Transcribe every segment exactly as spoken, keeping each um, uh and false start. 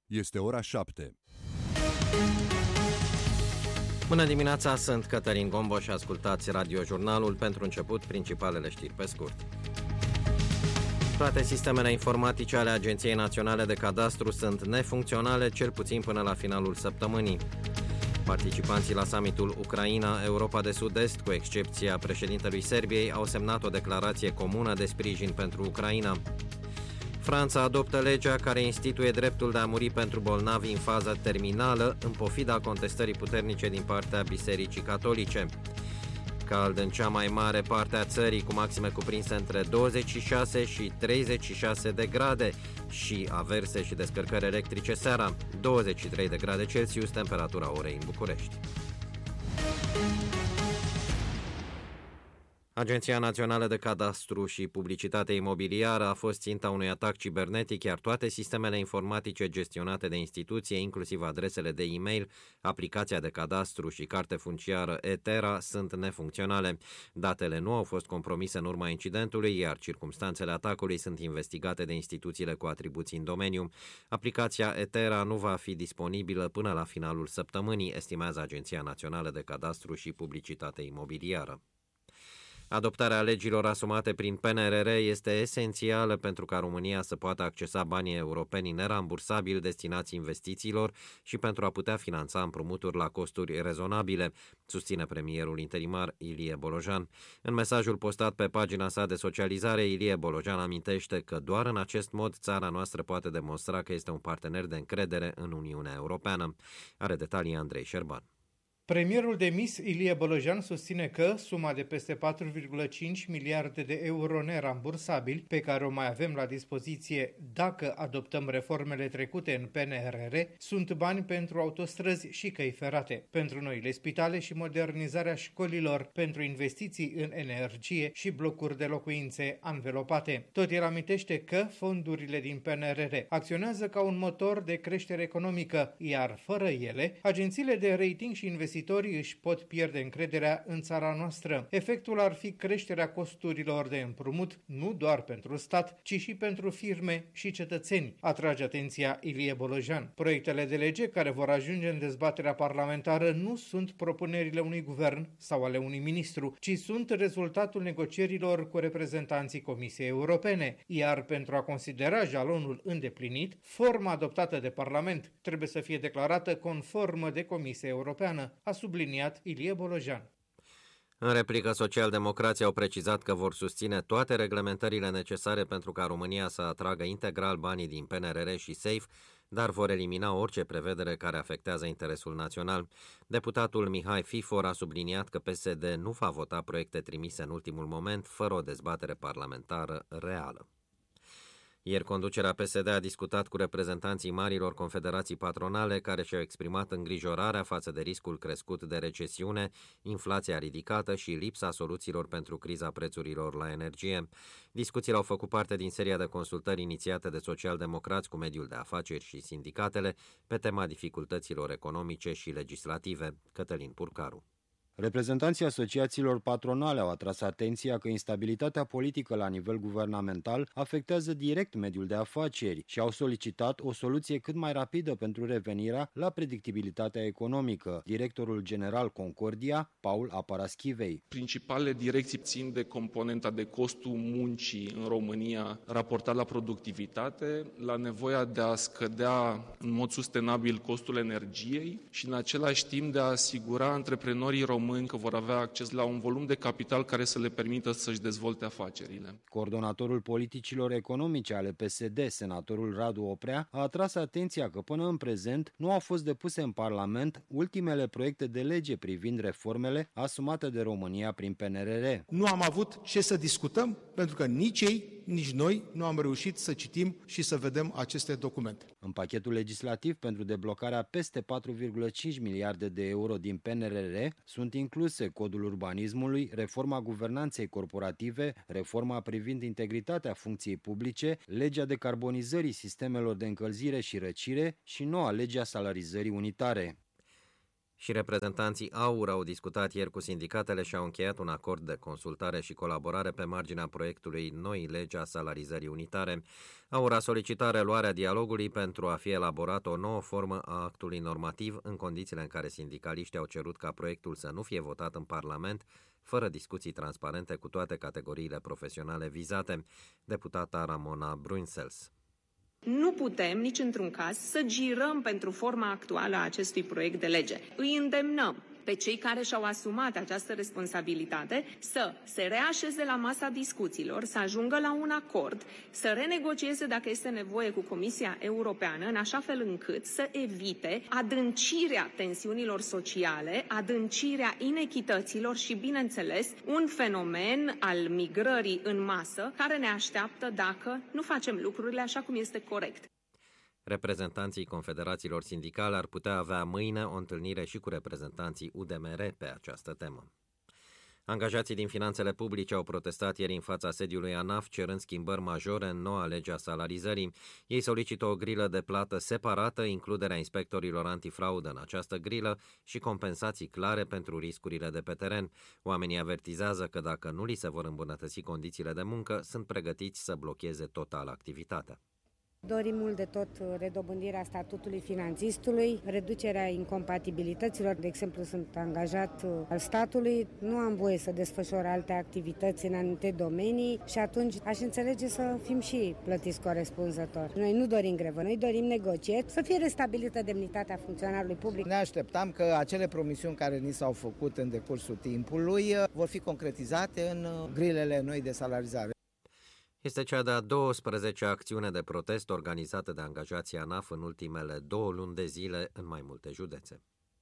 Este ora șapte. Bună dimineața, sunt Cătălin Gombo și ascultați radiojurnalul. Pentru început, principalele știri pe scurt. Toate sistemele informatice ale Agenției Naționale de Cadastru sunt nefuncționale, cel puțin până la finalul săptămânii. Participanții la summitul Ucraina-Europa de Sud-Est, cu excepția președintelui Serbiei, au semnat o declarație comună de sprijin pentru Ucraina. Franța adoptă legea care instituie dreptul de a muri pentru bolnavi în fază terminală, în pofida contestării puternice din partea Bisericii Catolice. Cald în cea mai mare parte a țării, cu maxime cuprinse între douăzeci și șase și treizeci și șase de grade și averse și descărcări electrice seara, douăzeci și trei de grade Celsius, temperatura orei în București. Agenția Națională de Cadastru și Publicitate Imobiliară a fost ținta unui atac cibernetic, iar toate sistemele informatice gestionate de instituție, inclusiv adresele de e-mail, aplicația de cadastru și carte funciară e-Terra, sunt nefuncționale. Datele nu au fost compromise în urma incidentului, iar circumstanțele atacului sunt investigate de instituțiile cu atribuții în domeniu. Aplicația e-Terra nu va fi disponibilă până la finalul săptămânii, estimează Agenția Națională de Cadastru și Publicitate Imobiliară. Adoptarea legilor asumate prin P N R R este esențială pentru ca România să poată accesa banii europeni nerambursabili destinați investițiilor și pentru a putea finanța împrumuturi la costuri rezonabile, susține premierul interimar Ilie Bolojan. În mesajul postat pe pagina sa de socializare, Ilie Bolojan amintește că doar în acest mod țara noastră poate demonstra că este un partener de încredere în Uniunea Europeană. Are detalii Andrei Șerban. Premierul demis Ilie Bolojan susține că suma de peste patru virgulă cinci miliarde de euro nerambursabili pe care o mai avem la dispoziție dacă adoptăm reformele trecute în P N R R sunt bani pentru autostrăzi și căi ferate, pentru noile spitale și modernizarea școlilor, pentru investiții în energie și blocuri de locuințe anvelopate. Tot el amintește că fondurile din P N R R acționează ca un motor de creștere economică, iar fără ele, agențiile de rating și investiții își pot pierde încrederea în țara noastră. Efectul ar fi creșterea costurilor de împrumut, nu doar pentru stat, ci și pentru firme și cetățeni, atrage atenția Ilie Bolojan. Proiectele de lege care vor ajunge în dezbaterea parlamentară nu sunt propunerile unui guvern sau ale unui ministru, ci sunt rezultatul negocierilor cu reprezentanții Comisiei Europene, iar pentru a considera jalonul îndeplinit, forma adoptată de Parlament trebuie să fie declarată conformă de Comisia Europeană, a subliniat Ilie Bolojan. În replică, socialdemocrații au precizat că vor susține toate reglementările necesare pentru ca România să atragă integral banii din P N R R și SAFE, dar vor elimina orice prevedere care afectează interesul național. Deputatul Mihai Fifor a subliniat că P S D nu va vota proiecte trimise în ultimul moment, fără o dezbatere parlamentară reală. Ieri, conducerea P S D a discutat cu reprezentanții marilor confederații patronale care și-au exprimat îngrijorarea față de riscul crescut de recesiune, inflația ridicată și lipsa soluțiilor pentru criza prețurilor la energie. Discuțiile au făcut parte din seria de consultări inițiate de socialdemocrați cu mediul de afaceri și sindicatele pe tema dificultăților economice și legislative. Cătălin Purcaru. Reprezentanții asociațiilor patronale au atras atenția că instabilitatea politică la nivel guvernamental afectează direct mediul de afaceri și au solicitat o soluție cât mai rapidă pentru revenirea la predictibilitatea economică. Directorul general Concordia, Paul Aparaschivei. Principalele direcții țin de componenta de costul muncii în România raportat la productivitate, la nevoia de a scădea în mod sustenabil costul energiei și în același timp de a asigura antreprenorii români că vor avea acces la un volum de capital care să le permită să-și dezvolte afacerile. Coordonatorul politicilor economice ale P S D, senatorul Radu Oprea, a atras atenția că până în prezent nu au fost depuse în Parlament ultimele proiecte de lege privind reformele asumate de România prin P N R R. Nu am avut ce să discutăm pentru că nici ei, nici noi nu am reușit să citim și să vedem aceste documente. În pachetul legislativ pentru deblocarea peste patru virgulă cinci miliarde de euro din P N R R sunt incluse codul urbanismului, reforma guvernanței corporative, reforma privind integritatea funcției publice, legea decarbonizării sistemelor de încălzire și răcire și noua legea salarizării unitare. Și reprezentanții AUR au discutat ieri cu sindicatele și au încheiat un acord de consultare și colaborare pe marginea proiectului Noi legi a salarizării unitare. AUR a solicitat reluarea dialogului pentru a fi elaborat o nouă formă a actului normativ în condițiile în care sindicaliștii au cerut ca proiectul să nu fie votat în Parlament, fără discuții transparente cu toate categoriile profesionale vizate. Deputata Ramona Brunsels. Nu putem, nici într-un caz, să girăm pentru forma actuală a acestui proiect de lege. Îi îndemnăm pe cei care și-au asumat această responsabilitate să se reașeze la masa discuțiilor, să ajungă la un acord, să renegocieze dacă este nevoie cu Comisia Europeană, în așa fel încât să evite adâncirea tensiunilor sociale, adâncirea inechităților și, bineînțeles, un fenomen al migrării în masă care ne așteaptă dacă nu facem lucrurile așa cum este corect. Reprezentanții confederațiilor sindicale ar putea avea mâine o întâlnire și cu reprezentanții U D M R pe această temă. Angajații din finanțele publice au protestat ieri în fața sediului ANAF, cerând schimbări majore în noua lege a salarizării. Ei solicită o grilă de plată separată, includerea inspectorilor antifraudă în această grilă și compensații clare pentru riscurile de pe teren. Oamenii avertizează că dacă nu li se vor îmbunătăți condițiile de muncă, sunt pregătiți să blocheze total activitatea. Dorim mult de tot redobândirea statutului finanțistului, reducerea incompatibilităților. De exemplu, sunt angajat al statului, nu am voie să desfășor alte activități în anumite domenii și atunci aș înțelege să fim și plătiți corespunzător. Noi nu dorim grevă, noi dorim negocieri, să fie restabilită demnitatea funcționarului public. Ne așteptam că acele promisiuni care ni s-au făcut în decursul timpului vor fi concretizate în grilele noi de salarizare. Este cea de-a douăsprezecea acțiune de protest organizată de angajații ANAF în ultimele două luni de zile în mai multe județe.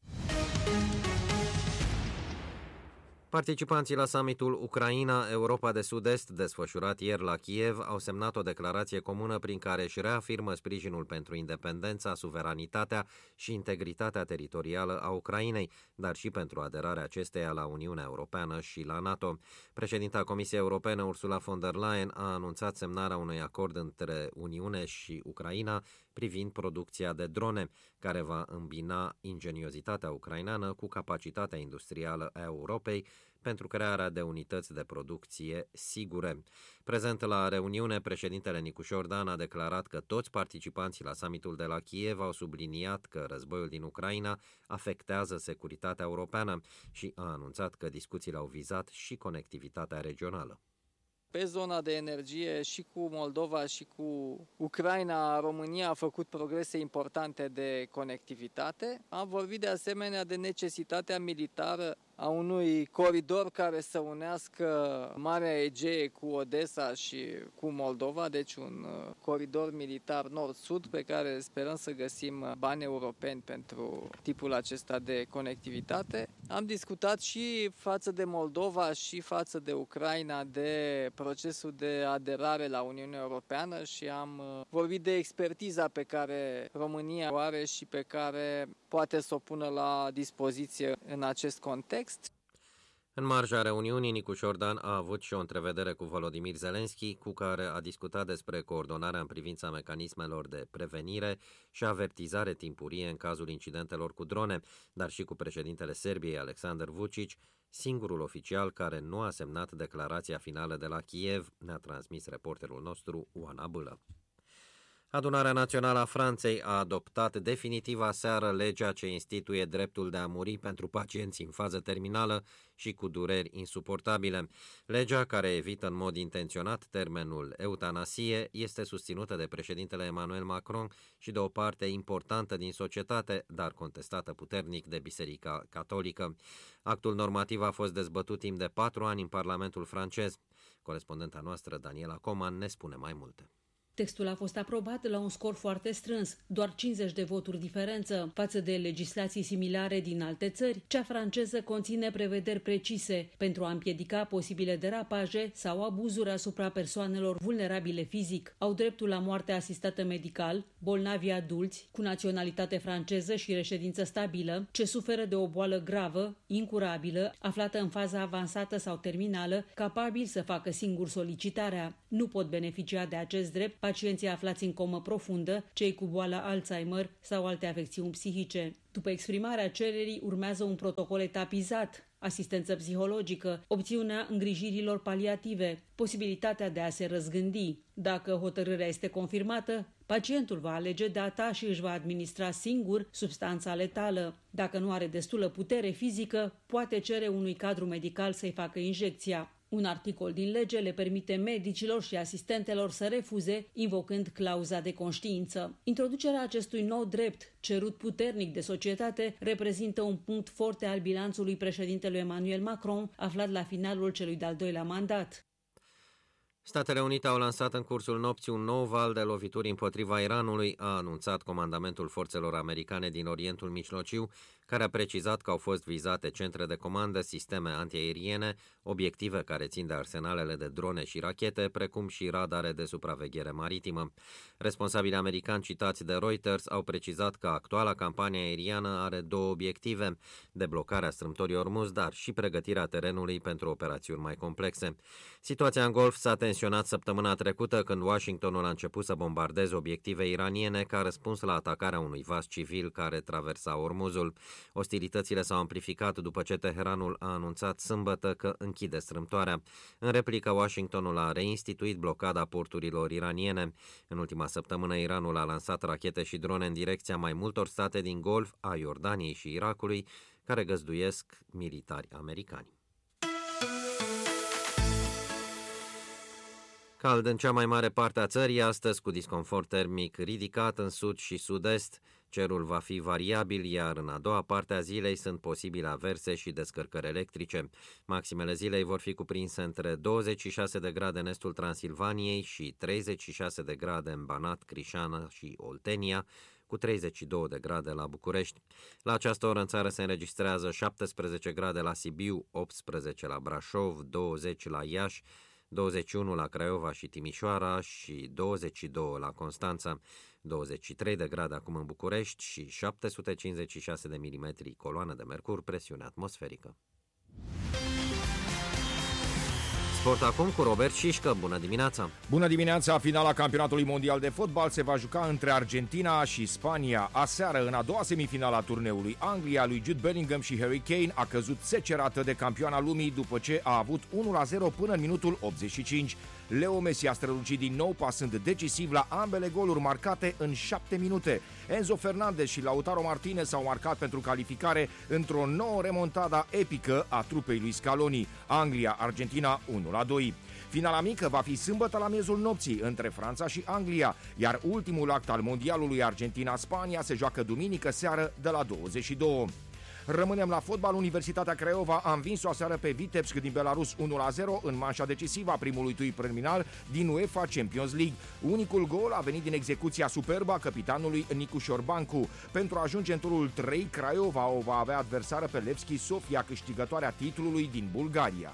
Participanții la summitul Ucraina-Europa de Sud-Est, desfășurat ieri la Kiev, au semnat o declarație comună prin care își reafirmă sprijinul pentru independența, suveranitatea și integritatea teritorială a Ucrainei, dar și pentru aderarea acesteia la Uniunea Europeană și la NATO. Președinta Comisiei Europene, Ursula von der Leyen, a anunțat semnarea unui acord între Uniune și Ucraina privind producția de drone, care va îmbina ingeniozitatea ucraineană cu capacitatea industrială a Europei pentru crearea de unități de producție sigure. Prezent la reuniune, președintele Nicușor Dan a declarat că toți participanții la summitul de la Kiev au subliniat că războiul din Ucraina afectează securitatea europeană și a anunțat că discuțiile au vizat și conectivitatea regională. Pe zona de energie și cu Moldova și cu Ucraina, România a făcut progrese importante de conectivitate. Am vorbit de asemenea de necesitatea militară a unui coridor care să unească Marea Egee cu Odessa și cu Moldova, deci un coridor militar nord-sud pe care sperăm să găsim bani europeni pentru tipul acesta de conectivitate. Am discutat și față de Moldova și față de Ucraina de procesul de aderare la Uniunea Europeană și am vorbit de expertiza pe care România o are și pe care poate să o pună la dispoziție în acest context. În marja reuniunii, Nicușor Dan a avut și o întrevedere cu Volodymyr Zelensky, cu care a discutat despre coordonarea în privința mecanismelor de prevenire și avertizare timpurie în cazul incidentelor cu drone, dar și cu președintele Serbiei, Aleksandar Vučić, singurul oficial care nu a semnat declarația finală de la Kiev, ne-a transmis reporterul nostru, Oana Bâlă. Adunarea Națională a Franței a adoptat definitiv aseară legea ce instituie dreptul de a muri pentru pacienți în fază terminală și cu dureri insuportabile. Legea, care evită în mod intenționat termenul eutanasie, este susținută de președintele Emmanuel Macron și de o parte importantă din societate, dar contestată puternic de Biserica Catolică. Actul normativ a fost dezbătut timp de patru ani în Parlamentul francez. Corespondenta noastră, Daniela Coman, ne spune mai multe. Textul a fost aprobat la un scor foarte strâns, doar cincizeci de voturi diferență față de legislații similare din alte țări. Cea franceză conține prevederi precise pentru a împiedica posibile derapaje sau abuzuri asupra persoanelor vulnerabile fizic. Au dreptul la moarte asistată medical, bolnavi adulți cu naționalitate franceză și reședință stabilă, ce suferă de o boală gravă, incurabilă, aflată în faza avansată sau terminală, capabil să facă singur solicitarea. Nu pot beneficia de acest drept pacienții aflați în comă profundă, cei cu boala Alzheimer sau alte afecțiuni psihice. După exprimarea cererii, urmează un protocol etapizat: asistență psihologică, opțiunea îngrijirilor paliative, posibilitatea de a se răzgândi. Dacă hotărârea este confirmată, pacientul va alege data și își va administra singur substanța letală. Dacă nu are destulă putere fizică, poate cere unui cadru medical să-i facă injecția. Un articol din lege le permite medicilor și asistentelor să refuze, invocând clauza de conștiință. Introducerea acestui nou drept, cerut puternic de societate, reprezintă un punct forte al bilanțului președintelui Emmanuel Macron, aflat la finalul celui de-al doilea mandat. Statele Unite au lansat în cursul nopții un nou val de lovituri împotriva Iranului, a anunțat comandamentul forțelor americane din Orientul Mijlociu, care a precizat că au fost vizate centre de comandă, sisteme antiaeriene, obiective care țin de arsenalele de drone și rachete, precum și radare de supraveghere maritimă. Responsabili americani citați de Reuters au precizat că actuala campanie aeriană are două obiective: deblocarea strâmtorii Ormuz, dar și pregătirea terenului pentru operațiuni mai complexe. Situația în Golf s-a tensionat săptămâna trecută, când Washingtonul a început să bombardeze obiective iraniene ca răspuns la atacarea unui vas civil care traversa Ormuzul. Ostilitățile s-au amplificat după ce Teheranul a anunțat sâmbătă că închide strâmtoarea. În replică, Washingtonul a reinstituit blocada porturilor iraniene. În ultima săptămână, Iranul a lansat rachete și drone în direcția mai multor state din Golf, a Iordaniei și Irakului, care găzduiesc militari americani. Cald în cea mai mare parte a țării astăzi, cu disconfort termic ridicat în sud și sud-est. Cerul va fi variabil, iar în a doua parte a zilei sunt posibile averse și descărcări electrice. Maximele zilei vor fi cuprinse între douăzeci și șase de grade în estul Transilvaniei și treizeci și șase de grade în Banat, Crișana și Oltenia, cu treizeci și două de grade la București. La această oră în țară se înregistrează șaptesprezece grade la Sibiu, optsprezece la Brașov, douăzeci la Iași, douăzeci și unu la Craiova și Timișoara și douăzeci și doi la Constanța, douăzeci și trei de grade acum în București și șapte sute cincizeci și șase de milimetri coloană de mercur, presiune atmosferică. Sport acum cu Robert Șișcă. Bună dimineața! Bună dimineața! Finala campionatului mondial de fotbal se va juca între Argentina și Spania. Aseară, în a doua semifinală a turneului, Anglia lui Jude Bellingham și Harry Kane a căzut secerată de campioana lumii după ce a avut unu la zero până în minutul optzeci și cinci. Leo Messi a strălucit din nou, pasând decisiv la ambele goluri marcate în șapte minute. Enzo Fernandez și Lautaro Martinez s-au marcat pentru calificare într-o nouă remontada epică a trupei lui Scaloni. Anglia-Argentina unu la doi. Finala mică va fi sâmbătă la miezul nopții între Franța și Anglia, iar ultimul act al mondialului Argentina-Spania se joacă duminică seară de la douăzeci și două. Rămânem la fotbal. Universitatea Craiova a învins-o aseară pe Vitebsk din Belarus unu la zero în manșa decisivă a primului tui preliminar din UEFA Champions League. Unicul gol a venit din execuția superbă a capitanului Nicu Șorbancu. Pentru a ajunge în turul trei, Craiova o va avea adversară pe Levski Sofia, câștigătoarea titlului din Bulgaria.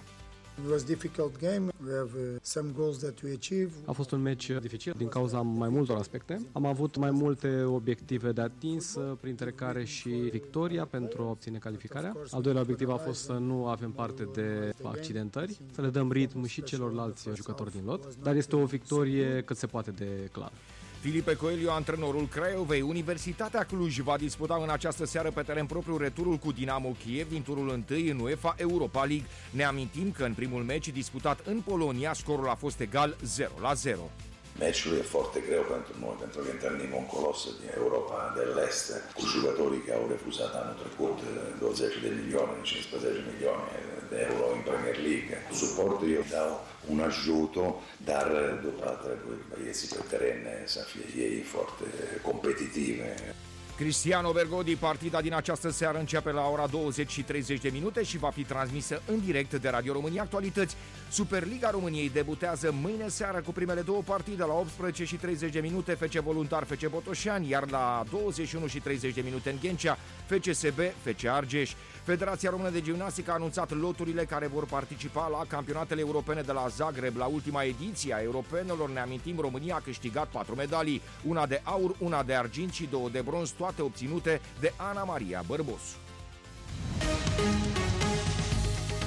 A fost un meci dificil din cauza mai multor aspecte. Am avut mai multe obiective de atins, printre care și victoria pentru a obține calificarea. Al doilea obiectiv a fost să nu avem parte de accidentări, să le dăm ritm și celorlalți jucători din lot, dar este o victorie cât se poate de clar. Filipe Coelho, antrenorul Craiovei. Universitatea Cluj va disputa în această seară pe teren propriu returul cu Dinamo Kiev din turul întâi în UEFA Europa League. Ne amintim că în primul meci disputat în Polonia, scorul a fost egal zero la zero. Meciul e foarte greu pentru noi, pentru că întâlnim un colos din Europa de l'Est, cu jucătorii care au refuzat anul trecut douăzeci de milioane, cincisprezece milioane de euro în Premier League. Suportul eu dau un ajuto, dar după trebuie băieții pe teren să fie ei foarte competitive. Cristiano Bergodi, partida din această seară începe la ora douăzeci și treizeci de minute și va fi transmisă în direct de Radio România Actualități. Superliga României debutează mâine seară cu primele două partide la optsprezece și treizeci de minute F C Voluntar F C Botoșani, iar la douăzeci și unu și treizeci de minute în Ghencea F C S B F C Argeș. Federația Română de Gimnastică a anunțat loturile care vor participa la campionatele europene de la Zagreb. La ultima ediție a europenelor, ne amintim, România a câștigat patru medalii, una de aur, una de argint și două de bronz, toate obținute de Ana Maria Bărbosu.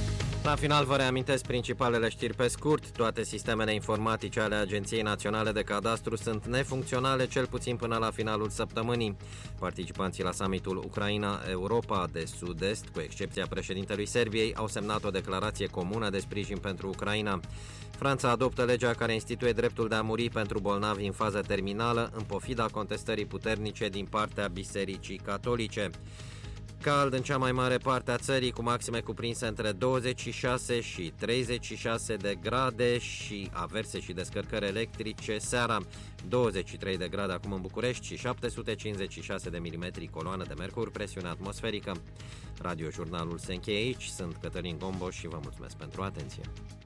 La final vă reamintesc principalele știri pe scurt. Toate sistemele informatice ale Agenției Naționale de Cadastru sunt nefuncționale cel puțin până la finalul săptămânii. Participanții la summitul Ucraina-Europa de Sud-Est, cu excepția președintelui Serbiei, au semnat o declarație comună de sprijin pentru Ucraina. Franța adoptă legea care instituie dreptul de a muri pentru bolnavi în fază terminală, în pofida contestării puternice din partea Bisericii Catolice. Cald în cea mai mare parte a țării, cu maxime cuprinse între douăzeci și șase și treizeci și șase de grade și averse și descărcări electrice seara. douăzeci și trei de grade acum în București și șapte sute cincizeci și șase de milimetri coloană de mercur, presiune atmosferică. Radiojurnalul se încheie aici. Sunt Cătălin Gomboș și vă mulțumesc pentru atenție.